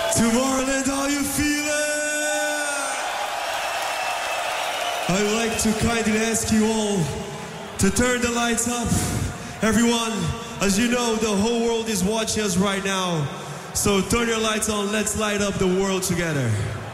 Tomorrowland, how you feeling? I would like to kindly ask you all to turn the lights up. Everyone, as you know, the whole world is watching us right now. So turn your lights on, let's light up the world together.